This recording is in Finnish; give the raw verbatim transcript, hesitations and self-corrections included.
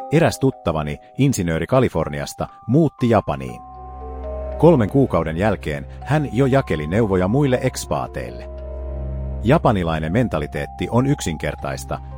Eräs tuttavani, insinööri Kaliforniasta, muutti Japaniin. Kolmen kuukauden jälkeen hän jo jakeli neuvoja muille ekspaateille. Japanilainen mentaliteetti on yksinkertaista,